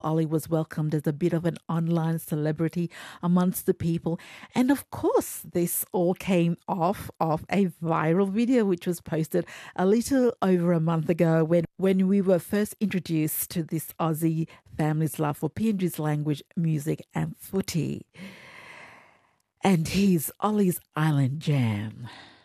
Ollie was welcomed as a bit of an online celebrity amongst the people. And of course, this all came off of a viral video which was posted a little over a month ago when we were first introduced to this Aussie family's love for PNG's language, music, and footy. And here's Ollie's Island Jam.